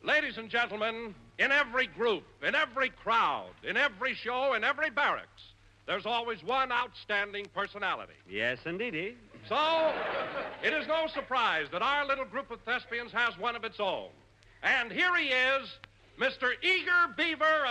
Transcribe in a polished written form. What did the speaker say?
Ladies and gentlemen, in every group, in every crowd, in every show, in every barracks, there's always one outstanding personality. Yes, indeedy. So, it is no surprise that our little group of thespians has one of its own. And here he is, Mr. Eager Beaver